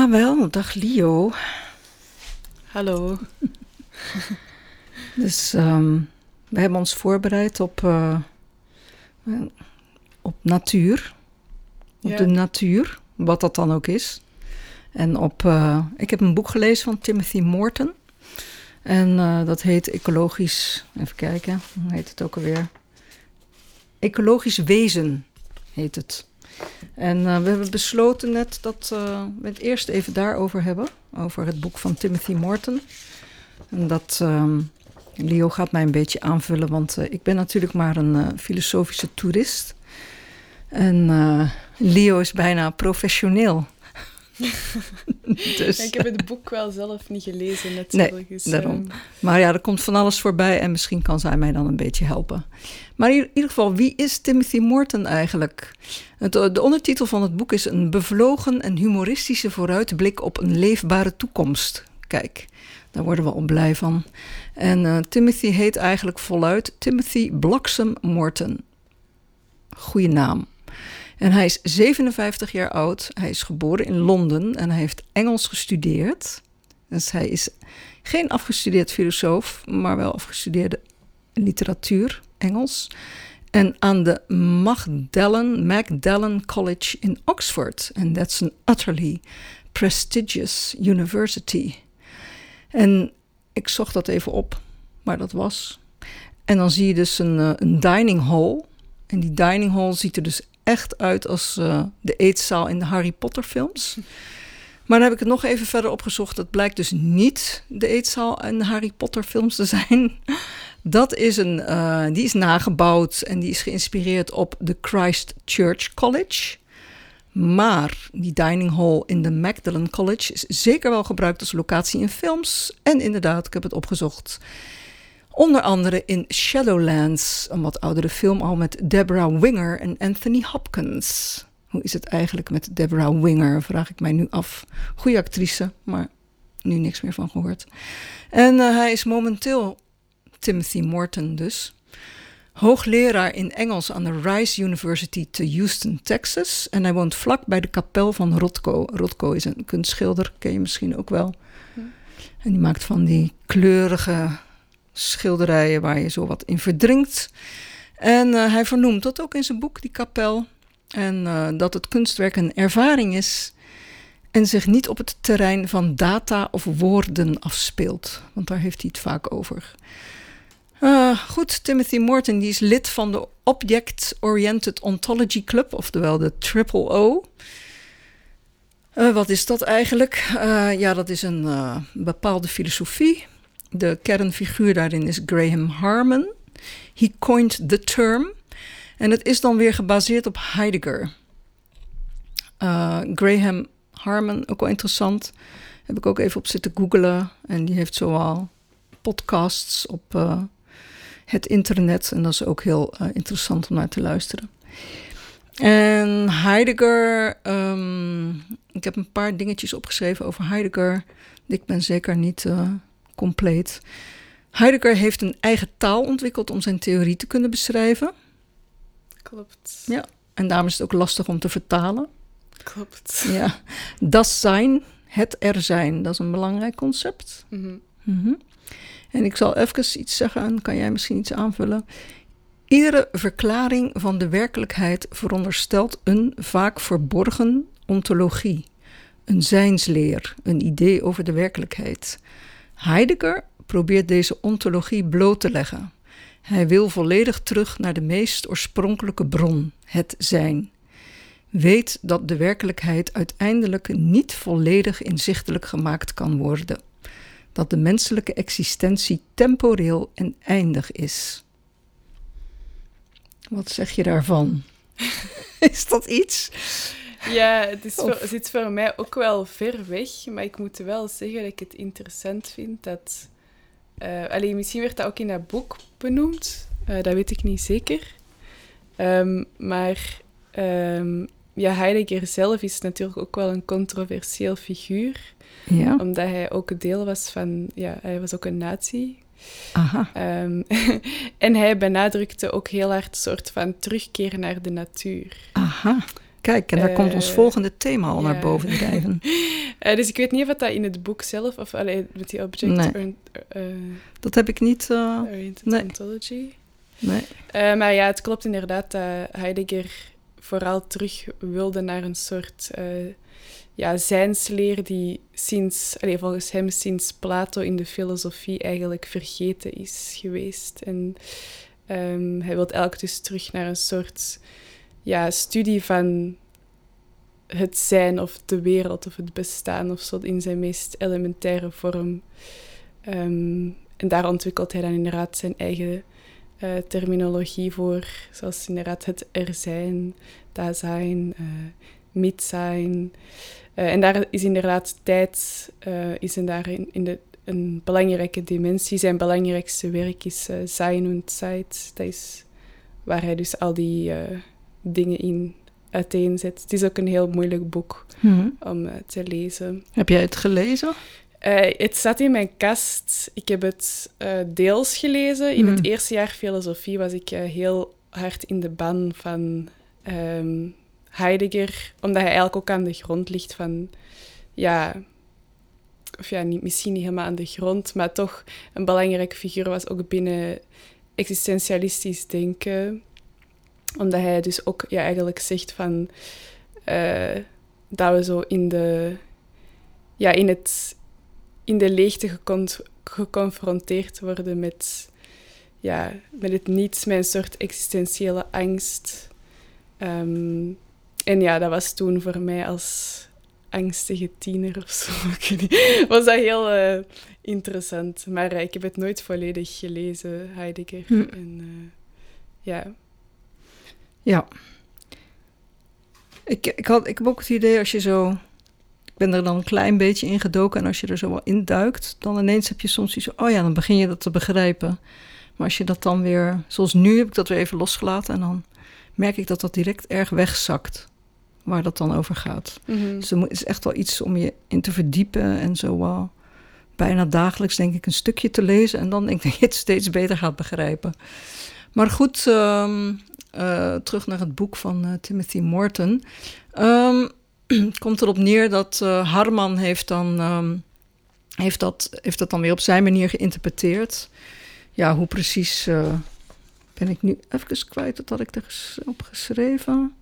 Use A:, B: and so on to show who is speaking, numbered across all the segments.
A: Wel, dag Leo.
B: Hallo.
A: Dus we hebben ons voorbereid op natuur. Op de natuur, wat dat dan ook is. En ik heb een boek gelezen van Timothy Morton. En dat heet Ecologisch... Even kijken, hoe heet het ook alweer? Ecologisch wezen heet het. En we hebben besloten net dat we het eerst even daarover hebben. Over het boek van Timothy Morton. En dat Leo gaat mij een beetje aanvullen. Want ik ben natuurlijk maar een filosofische toerist. En Leo is bijna professioneel.
B: Dus. Ja, ik heb het boek wel zelf niet gelezen natuurlijk.
A: Nee, dus, daarom. Maar ja, er komt van alles voorbij en misschien kan zij mij dan een beetje helpen. Maar in ieder geval, wie is Timothy Morton eigenlijk? De ondertitel van het boek is een bevlogen en humoristische vooruitblik op een leefbare toekomst. Kijk, daar worden we al blij van. En Timothy heet eigenlijk voluit Timothy Bloxham Morton. Goeie naam. En hij is 57 jaar oud. Hij is geboren in Londen en hij heeft Engels gestudeerd. Dus hij is geen afgestudeerd filosoof, maar wel afgestudeerde literatuur, Engels. En aan de Magdalen College in Oxford. And that's an utterly prestigious university. En ik zocht dat even op, waar dat was. En dan zie je dus een dining hall. En die dining hall ziet er dus echt uit als de eetzaal in de Harry Potter films. Maar dan heb ik het nog even verder opgezocht. Dat blijkt dus niet de eetzaal in de Harry Potter films te zijn. Dat is die is nagebouwd en die is geïnspireerd op de Christ Church College. Maar die dining hall in de Magdalen College is zeker wel gebruikt als locatie in films. En inderdaad, ik heb het opgezocht. Onder andere in Shadowlands, een wat oudere film al met Deborah Winger en Anthony Hopkins. Hoe is het eigenlijk met Deborah Winger, vraag ik mij nu af. Goeie actrice, maar nu niks meer van gehoord. En hij is momenteel, Timothy Morton dus, hoogleraar in Engels aan de Rice University te Houston, Texas. En hij woont vlak bij de kapel van Rothko. Rothko is een kunstschilder, ken je misschien ook wel. En die maakt van die kleurige schilderijen waar je zo wat in verdrinkt. En hij vernoemt dat ook in zijn boek, die kapel. En dat het kunstwerk een ervaring is en zich niet op het terrein van data of woorden afspeelt. Want daar heeft hij het vaak over. Goed, Timothy Morton die is lid van de Object Oriented Ontology Club, oftewel de OOO. Wat is dat eigenlijk? Ja, dat is een bepaalde filosofie. De kernfiguur daarin is Graham Harman. He coined the term. En het is dan weer gebaseerd op Heidegger. Graham Harman, ook wel interessant. Heb ik ook even op zitten googlen. En die heeft zoal podcasts op het internet. En dat is ook heel interessant om naar te luisteren. En Heidegger, ik heb een paar dingetjes opgeschreven over Heidegger. Ik ben zeker niet compleet. Heidegger heeft een eigen taal ontwikkeld om zijn theorie te kunnen beschrijven.
B: Klopt.
A: Ja, en daarom is het ook lastig om te vertalen.
B: Klopt.
A: Ja, das zijn, het er zijn, dat is een belangrijk concept.
B: Mm-hmm.
A: Mm-hmm. En ik zal even iets zeggen en kan jij misschien iets aanvullen. Iedere verklaring van de werkelijkheid veronderstelt een vaak verborgen ontologie, een zijnsleer, een idee over de werkelijkheid. Heidegger probeert deze ontologie bloot te leggen. Hij wil volledig terug naar de meest oorspronkelijke bron, het zijn. Weet dat de werkelijkheid uiteindelijk niet volledig inzichtelijk gemaakt kan worden. Dat de menselijke existentie temporeel en eindig is. Wat zeg je daarvan? Is dat iets?
B: Ja, het zit voor mij ook wel ver weg, maar ik moet wel zeggen dat ik het interessant vind dat... misschien werd dat ook in dat boek benoemd, dat weet ik niet zeker. Maar Heidegger zelf is natuurlijk ook wel een controversieel figuur.
A: Ja.
B: Omdat hij ook deel was van... Ja, hij was ook een nazi.
A: Aha.
B: En hij benadrukte ook heel hard een soort van terugkeer naar de natuur.
A: Aha. Kijk, en daar komt ons volgende thema al naar boven drijven.
B: Dus ik weet niet of dat in het boek zelf, of met die object...
A: dat heb ik niet...
B: Oriented ontology.
A: Nee.
B: Maar ja, het klopt inderdaad dat Heidegger vooral terug wilde naar een soort zijnsleer die volgens hem sinds Plato in de filosofie eigenlijk vergeten is geweest. En hij wil eigenlijk dus terug naar een soort studie van het zijn of de wereld of het bestaan of zo in zijn meest elementaire vorm. En daar ontwikkelt hij dan inderdaad zijn eigen terminologie voor, zoals inderdaad het er zijn, Dasein, Mitsein. En daar is inderdaad tijd een belangrijke dimensie. Zijn belangrijkste werk is Sein und Zeit. Dat is waar hij dus al die dingen in uiteenzet. Het is ook een heel moeilijk boek om te lezen.
A: Heb jij het gelezen?
B: Het staat in mijn kast. Ik heb het deels gelezen. In het eerste jaar filosofie was ik heel hard in de ban van Heidegger, omdat hij eigenlijk ook aan de grond ligt van... misschien niet helemaal aan de grond, maar toch een belangrijke figuur was ook binnen existentialistisch denken. Omdat hij dus ook eigenlijk zegt van... dat we zo in de leegte geconfronteerd worden met het niets, met een soort existentiële angst. En dat was toen voor mij als angstige tiener of zo, was dat heel interessant. Maar ik heb het nooit volledig gelezen, Heidegger. En,
A: Ja. Ik heb ook het idee, als je zo... Ik ben er dan een klein beetje in gedoken en als je er zo wel in duikt, dan ineens heb je soms iets van, dan begin je dat te begrijpen. Maar als je dat dan weer... Zoals nu heb ik dat weer even losgelaten en dan merk ik dat direct erg wegzakt, waar dat dan over gaat. Dus het is echt wel iets om je in te verdiepen en zo bijna dagelijks denk ik een stukje te lezen en dan denk ik dat je het steeds beter gaat begrijpen. Maar goed, terug naar het boek van Timothy Morton. Komt erop neer dat Harman heeft dat dan weer op zijn manier geïnterpreteerd. Ja, hoe precies ben ik nu even kwijt. Dat had ik er op geschreven.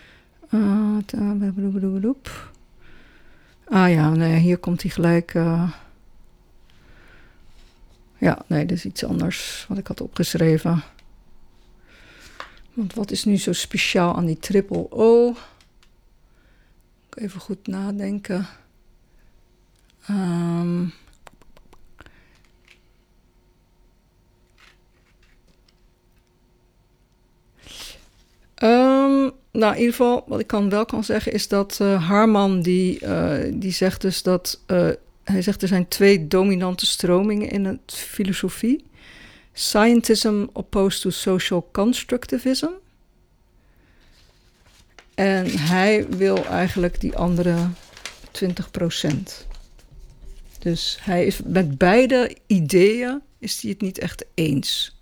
A: Hier komt hij gelijk. Dit is iets anders wat ik had opgeschreven. Want wat is nu zo speciaal aan die triple O? Even goed nadenken. In ieder geval, wat ik wel kan zeggen, is dat Harman, die zegt dus dat... hij zegt er zijn 2 dominante stromingen in het filosofie. Scientism opposed to social constructivism. En hij wil eigenlijk die andere 20%. Dus hij is met beide ideeën is hij het niet echt eens.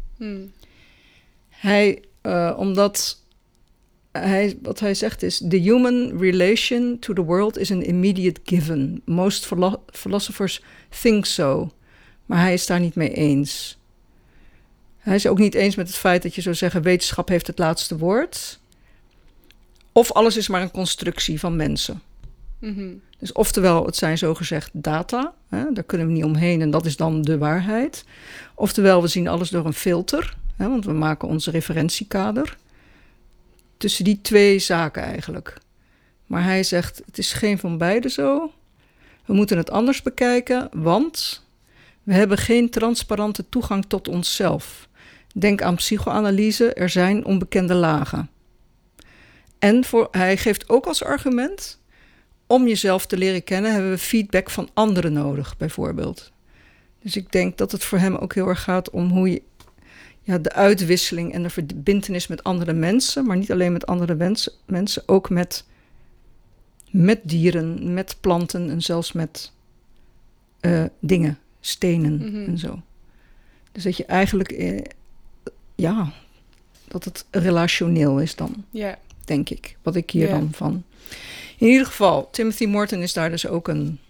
A: Wat hij zegt is, the human relation to the world is an immediate given. Most philosophers think so. Maar hij is daar niet mee eens. Hij is ook niet eens met het feit dat je zou zeggen, wetenschap heeft het laatste woord. Of alles is maar een constructie van mensen. Dus oftewel, het zijn zogezegd data. Daar kunnen we niet omheen en dat is dan de waarheid. Oftewel, we zien alles door een filter. Want we maken ons referentiekader. Tussen die 2 zaken eigenlijk. Maar hij zegt, het is geen van beide zo. We moeten het anders bekijken, want we hebben geen transparante toegang tot onszelf. Denk aan psychoanalyse, er zijn onbekende lagen. En hij geeft ook als argument, om jezelf te leren kennen, hebben we feedback van anderen nodig, bijvoorbeeld. Dus ik denk dat het voor hem ook heel erg gaat om hoe je de uitwisseling en de verbintenis met andere mensen, maar niet alleen met andere mensen, ook met dieren, met planten en zelfs met dingen, stenen en zo. Dus dat je eigenlijk, dat het relationeel is dan.
B: Ja.
A: denk ik. Wat ik hier dan van... In ieder geval, Timothy Morton is daar dus ook een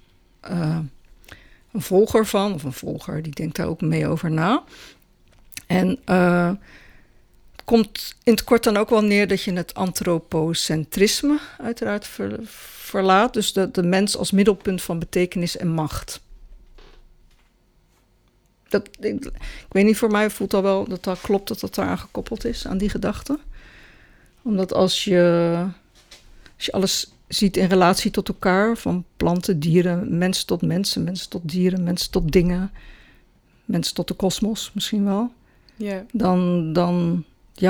A: volger van. Of een volger, die denkt daar ook mee over na. En het komt in het kort dan ook wel neer dat je het antropocentrisme uiteraard verlaat. Dus de mens als middelpunt van betekenis en macht. Ik weet niet, voor mij voelt al wel dat klopt dat dat daaraan gekoppeld is, aan die gedachte. Omdat als je alles ziet in relatie tot elkaar, van planten, dieren, mensen tot mensen, mensen tot dieren, mensen tot dingen, mensen tot de kosmos misschien wel.
B: Ja.
A: Dan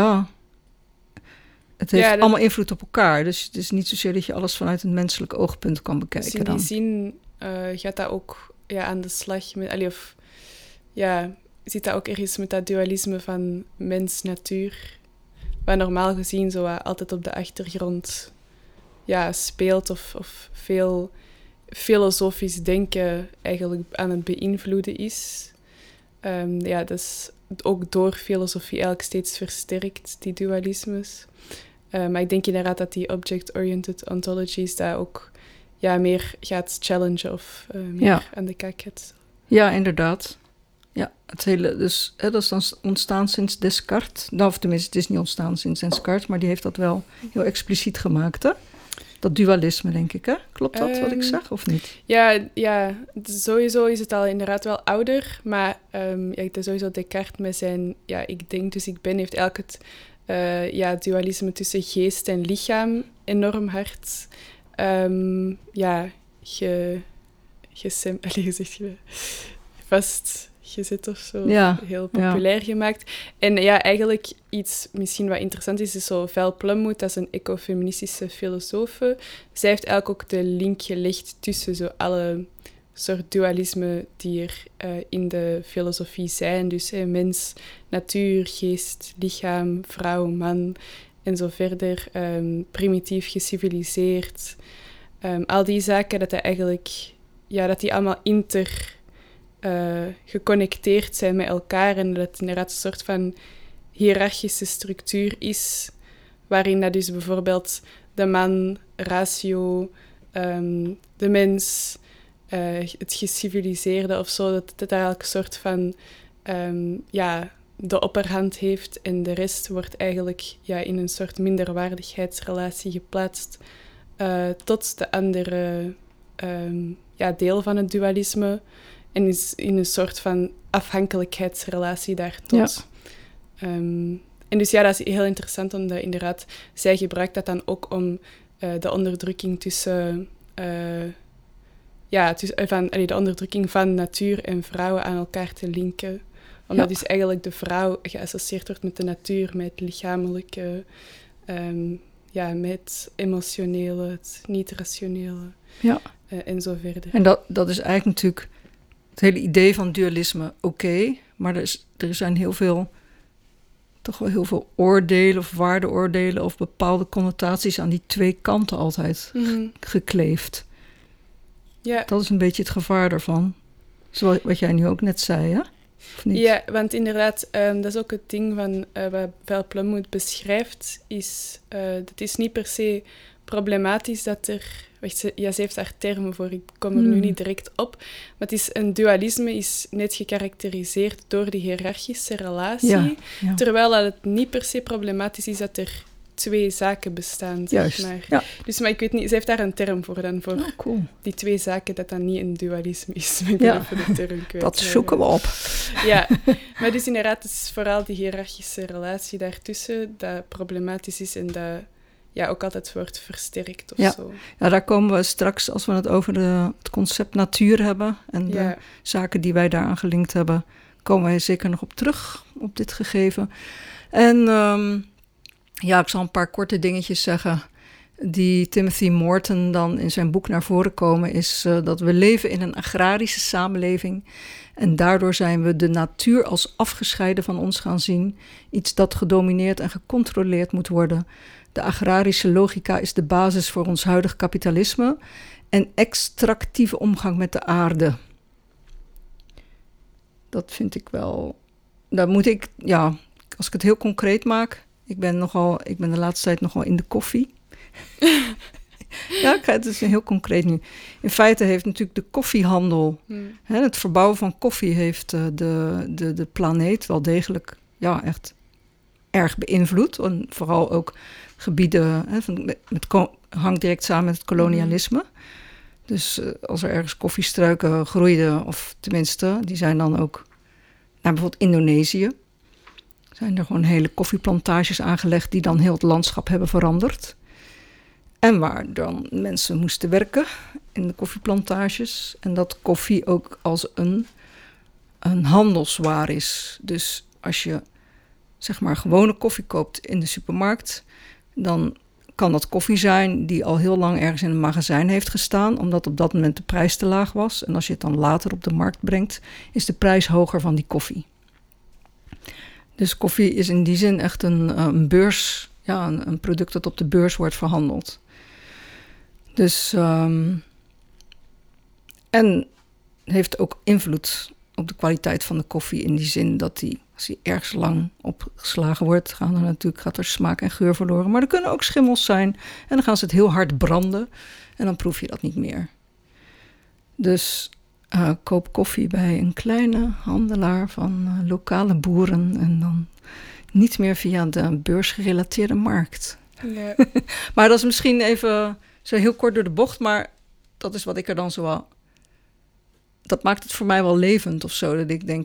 A: het heeft allemaal invloed op elkaar. Dus het is niet zozeer dat je alles vanuit een menselijk oogpunt kan bekijken.
B: Dus in die zin gaat dat ook aan de slag met... zit dat ook ergens met dat dualisme van mens-natuur, wat normaal gezien zo altijd op de achtergrond speelt of veel filosofisch denken eigenlijk aan het beïnvloeden is. Dat is ook door filosofie eigenlijk steeds versterkt, die dualismes. Maar ik denk inderdaad dat die object-oriented ontologies daar ook meer gaat challengen of meer aan de kijk gaat.
A: Ja, inderdaad. Ja, het hele, dus dat is dan ontstaan sinds Descartes. Nou, of tenminste, het is niet ontstaan sinds Descartes, maar die heeft dat wel heel expliciet gemaakt, hè? Dat dualisme, denk ik, hè? Klopt dat wat ik zeg, of niet?
B: Ja, sowieso is het al inderdaad wel ouder, maar het is sowieso Descartes met zijn ik denk, dus ik ben, heeft eigenlijk het dualisme tussen geest en lichaam enorm hard vastgezet of zo. Heel populair gemaakt. En eigenlijk iets misschien wat interessant is zo Val Plumwood, dat is een ecofeministische filosofe. Zij heeft eigenlijk ook de link gelegd tussen zo alle soort dualisme die er in de filosofie zijn. Dus mens, natuur, geest, lichaam, vrouw, man en zo verder. Primitief, geciviliseerd. Al die zaken, dat die allemaal geconnecteerd zijn met elkaar en dat het inderdaad een soort van hiërarchische structuur is, waarin dat dus bijvoorbeeld de man, ratio, de mens, het geciviliseerde of zo, dat het eigenlijk een soort van de opperhand heeft en de rest wordt eigenlijk in een soort minderwaardigheidsrelatie geplaatst tot de andere deel van het dualisme en is in een soort van afhankelijkheidsrelatie daartot. Ja. En dus dat is heel interessant, omdat inderdaad zij gebruikt dat dan ook om de onderdrukking de onderdrukking van natuur en vrouwen aan elkaar te linken. Omdat dus eigenlijk de vrouw geassocieerd wordt met de natuur, met het lichamelijke, met het emotionele, het niet-rationele en zo verder. En
A: dat is eigenlijk natuurlijk het hele idee van dualisme oké, maar er zijn toch wel heel veel oordelen of waardeoordelen of bepaalde connotaties aan die twee kanten altijd gekleefd. Ja. Dat is een beetje het gevaar daarvan. Zoals wat jij nu ook net zei, hè? Of niet?
B: Ja, want inderdaad, dat is ook het ding van wat Val Plumwood beschrijft, is dat is niet per se problematisch dat er... ze heeft daar termen voor, ik kom er nu niet direct op. Maar een dualisme is net gekarakteriseerd door die hiërarchische relatie. Ja. Terwijl dat het niet per se problematisch is dat er twee zaken bestaan, zeg maar. Ja. Dus, maar ik weet niet, ze heeft daar een term voor dan, voor die twee zaken, dat niet een dualisme is. Ik ben even de term kwijt.
A: Dat zoeken we op.
B: Ja, maar dus inderdaad, het is vooral die hiërarchische relatie daartussen dat problematisch is en dat ook altijd wordt versterkt of zo.
A: Ja, daar komen we straks, als we het over het concept natuur hebben en de zaken die wij daaraan gelinkt hebben, komen wij zeker nog op terug, op dit gegeven. En ik zal een paar korte dingetjes zeggen die Timothy Morton dan in zijn boek naar voren komen, is dat we leven in een agrarische samenleving en daardoor zijn we de natuur als afgescheiden van ons gaan zien, iets dat gedomineerd en gecontroleerd moet worden. De agrarische logica is de basis voor ons huidig kapitalisme en extractieve omgang met de aarde. Dat vind ik wel... Daar moet ik, als ik het heel concreet maak, Ik ben de laatste tijd nogal in de koffie. Ja, het is heel concreet nu. In feite heeft natuurlijk de koffiehandel... het verbouwen van koffie heeft de planeet wel degelijk... echt erg beïnvloed. En vooral ook gebieden... hangt direct samen met het kolonialisme. Dus als er ergens koffiestruiken groeiden... of tenminste, die zijn dan ook... naar bijvoorbeeld Indonesië... zijn er gewoon hele koffieplantages aangelegd... die dan heel het landschap hebben veranderd... En waar dan mensen moesten werken in de koffieplantages. En dat koffie ook als een handelswaar is. Dus als je zeg maar gewone koffie koopt in de supermarkt... dan kan dat koffie zijn die al heel lang ergens in een magazijn heeft gestaan... omdat op dat moment de prijs te laag was. En als je het dan later op de markt brengt... is de prijs hoger van die koffie. Dus koffie is in die zin echt een beurs... een product dat op de beurs wordt verhandeld. Dus, en heeft ook invloed op de kwaliteit van de koffie... in die zin dat die, als die ergens lang opgeslagen wordt... gaat er smaak en geur verloren. Maar er kunnen ook schimmels zijn. En dan gaan ze het heel hard branden. En dan proef je dat niet meer. Dus koop koffie bij een kleine handelaar van lokale boeren... en dan niet meer via de beursgerelateerde markt.
B: Ja.
A: Maar dat is misschien even zo heel kort door de bocht... maar dat is wat ik er dan zo wel... Dat maakt het voor mij wel levend of zo. Dat ik denk,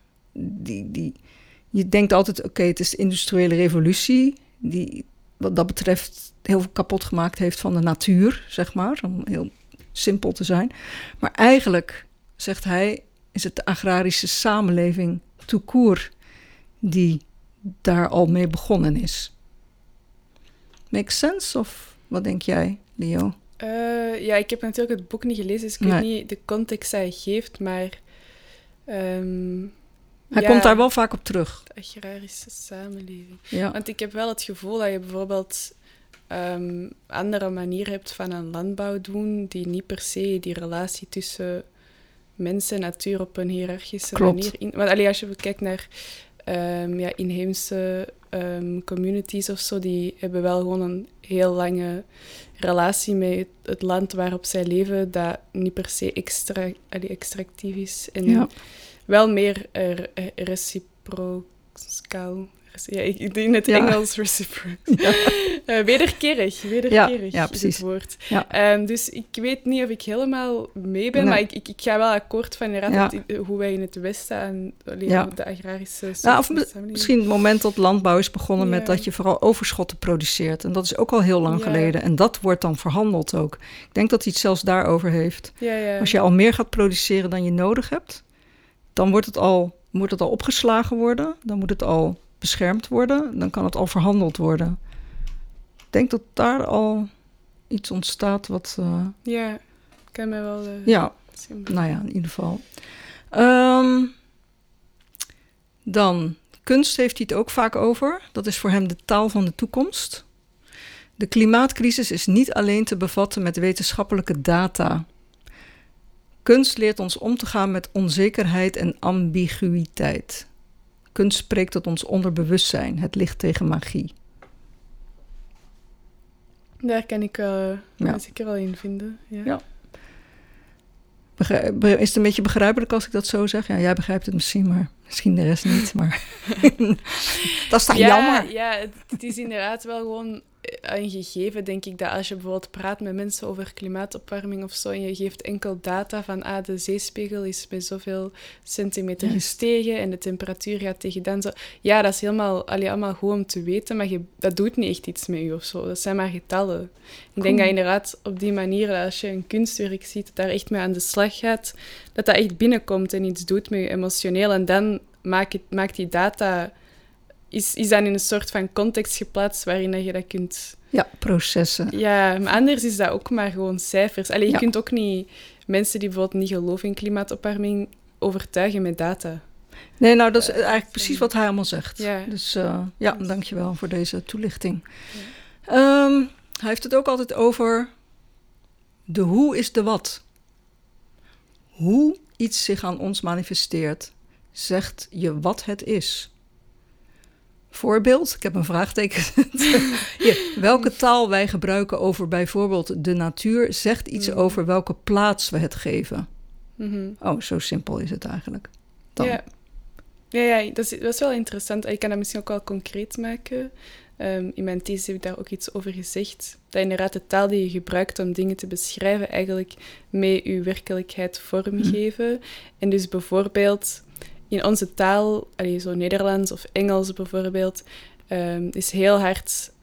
A: je denkt altijd... oké, het is de industriële revolutie... die wat dat betreft heel veel kapot gemaakt heeft van de natuur, zeg maar. Om heel simpel te zijn. Maar eigenlijk, zegt hij... is het de agrarische samenleving tout court... die daar al mee begonnen is. Makes sense? Of wat denk jij, Leo?
B: Ik heb natuurlijk het boek niet gelezen, dus ik weet niet de context die hij geeft, maar...
A: hij komt daar wel vaak op terug.
B: De agrarische samenleving.
A: Ja.
B: Want ik heb wel het gevoel dat je bijvoorbeeld andere manieren hebt van aan landbouw doen, die niet per se die relatie tussen mens en natuur op een hiërarchische manier... Want als je kijkt naar... inheemse communities of zo, die hebben wel gewoon een heel lange relatie met het land waarop zij leven, dat niet per se extractief is. En wel meer reciprocaal. In het Engels reciprocal. Wederkerig is het woord. Ja. Dus ik weet niet of ik helemaal mee ben, maar ik ga wel akkoord van inderdaad hoe wij in het Westen aan de agrarische samenleving...
A: Misschien het moment dat landbouw is begonnen met dat je vooral overschotten produceert. En dat is ook al heel lang geleden. En dat wordt dan verhandeld ook. Ik denk dat hij het zelfs daarover heeft.
B: Ja.
A: Als je al meer gaat produceren dan je nodig hebt, dan moet het al opgeslagen worden. Dan moet het al beschermd worden, dan kan het al verhandeld worden. Ik denk dat daar al iets ontstaat wat...
B: Ja, kan mij wel...
A: in ieder geval. Dan, kunst heeft hij het ook vaak over. Dat is voor hem de taal van de toekomst. De klimaatcrisis is niet alleen te bevatten met wetenschappelijke data. Kunst leert ons om te gaan met onzekerheid en ambiguïteit. Kunst spreekt tot ons onderbewustzijn. Het ligt tegen magie.
B: Daar kan ik zeker wel in vinden. Ja.
A: Is het een beetje begrijpelijk als ik dat zo zeg? Ja, jij begrijpt het misschien, maar misschien de rest niet. Maar dat is toch jammer?
B: Ja, het is inderdaad wel gewoon een gegeven, denk ik, dat als je bijvoorbeeld praat met mensen over klimaatopwarming of zo, en je geeft enkel data van de zeespiegel is met zoveel centimeter gestegen en de temperatuur gaat tegen dan zo. Ja, dat is allemaal goed om te weten, maar dat doet niet echt iets met je of zo. Dat zijn maar getallen. Ik denk dat inderdaad op die manier, als je een kunstwerk ziet, dat daar echt mee aan de slag gaat, dat echt binnenkomt en iets doet met je emotioneel. En dan maakt die data... Is dan in een soort van context geplaatst waarin je dat kunt...
A: Ja, processen.
B: Ja, maar anders is dat ook maar gewoon cijfers. Je kunt ook niet mensen die bijvoorbeeld niet geloven in klimaatopwarming overtuigen met data.
A: Nee, nou, dat is eigenlijk precies wat hij allemaal zegt.
B: Ja.
A: Dus dankjewel voor deze toelichting. Ja. Hij heeft het ook altijd over de hoe is de wat. Hoe iets zich aan ons manifesteert, zegt je wat het is. Voorbeeld, ik heb een vraagteken. Hier, welke taal wij gebruiken over bijvoorbeeld de natuur... zegt iets over welke plaats we het geven. Oh, zo simpel is het eigenlijk. Dan.
B: Ja, dat is wel interessant. Ik kan dat misschien ook wel concreet maken. In mijn thesis heb ik daar ook iets over gezegd. Dat inderdaad de taal die je gebruikt om dingen te beschrijven... eigenlijk mee je werkelijkheid vormgeven. En dus bijvoorbeeld in onze taal, zo Nederlands of Engels bijvoorbeeld... is heel hard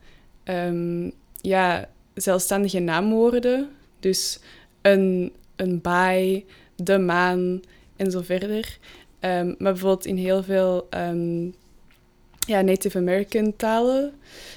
B: zelfstandige naamwoorden. Dus een baai, de maan en zo verder... maar bijvoorbeeld in heel veel Native American talen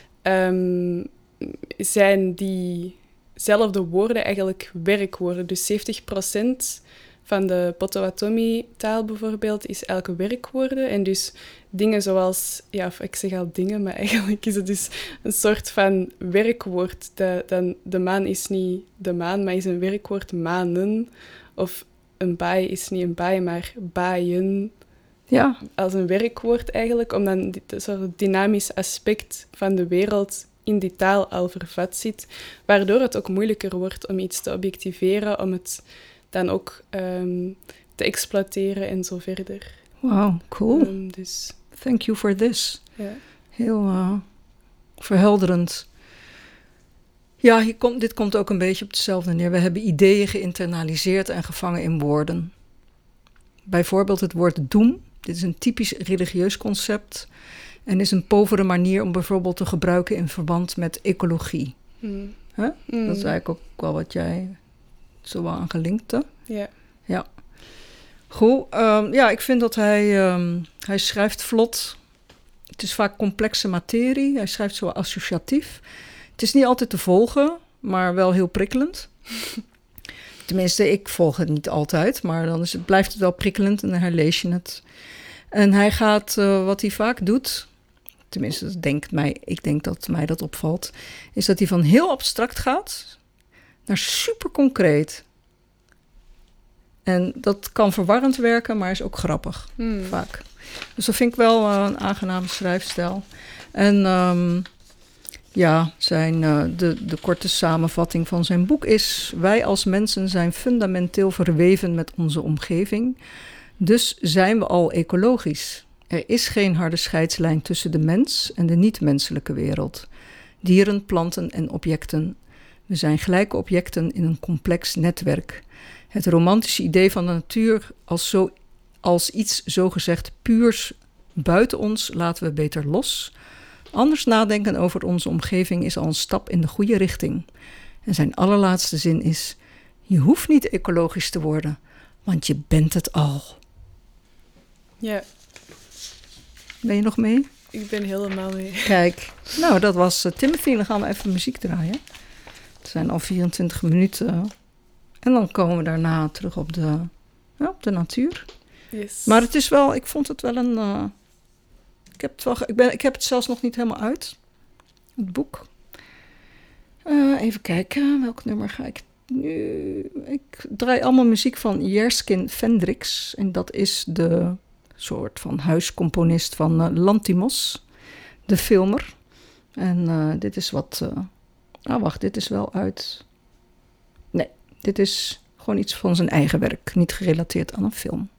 B: zijn diezelfde woorden eigenlijk werkwoorden. Dus 70% van de Potawatomi-taal bijvoorbeeld is elke werkwoorden. En dus dingen zoals... Ja, of ik zeg al dingen, maar eigenlijk is het dus een soort van werkwoord. De maan is niet de maan, maar is een werkwoord manen. Of... Een baai is niet een baai, maar baaien. Ja. Als een werkwoord eigenlijk, omdat het soort dynamisch aspect van de wereld in die taal al vervat zit, waardoor het ook moeilijker wordt om iets te objectiveren, om het dan ook te exploiteren en zo verder.
A: Wow, cool.
B: Dus.
A: Thank you for this.
B: Ja.
A: Heel verhelderend. Ja, dit komt ook een beetje op hetzelfde neer. We hebben ideeën geïnternaliseerd en gevangen in woorden. Bijvoorbeeld het woord doem. Dit is een typisch religieus concept. En is een povere manier om bijvoorbeeld te gebruiken in verband met ecologie. Huh? Dat is eigenlijk ook wel wat jij zo wel aan gelinkte. Ja. Goed, ik vind dat hij schrijft vlot. Het is vaak complexe materie. Hij schrijft zo associatief. Het is niet altijd te volgen, maar wel heel prikkelend. Tenminste, ik volg het niet altijd, maar dan blijft het wel prikkelend en dan herlees je het. En hij gaat, wat hij vaak doet, tenminste ik denk dat mij dat opvalt, is dat hij van heel abstract gaat naar super concreet. En dat kan verwarrend werken, maar is ook grappig, vaak. Dus dat vind ik wel een aangename schrijfstijl. En de korte samenvatting van zijn boek is: wij als mensen zijn fundamenteel verweven met onze omgeving. Dus zijn we al ecologisch. Er is geen harde scheidslijn tussen de mens en de niet-menselijke wereld. Dieren, planten en objecten. We zijn gelijke objecten in een complex netwerk. Het romantische idee van de natuur als iets zogezegd puurs buiten ons laten we beter los. Anders nadenken over onze omgeving is al een stap in de goede richting. En zijn allerlaatste zin is: je hoeft niet ecologisch te worden, want je bent het al.
B: Ja.
A: Ben je nog mee?
B: Ik ben helemaal mee.
A: Kijk, nou dat was Timothy. Dan gaan we even muziek draaien. Het zijn al 24 minuten. En dan komen we daarna terug op de natuur.
B: Yes.
A: Maar het is wel, ik vond het wel een... Ik heb het zelfs nog niet helemaal uit. Het boek. Even kijken, welk nummer ga ik nu... Ik draai allemaal muziek van Jerskin Vendricks. En dat is de soort van huiscomponist van Lanthimos, de filmer. En dit is wat... dit is wel uit... Nee, dit is gewoon iets van zijn eigen werk. Niet gerelateerd aan een film.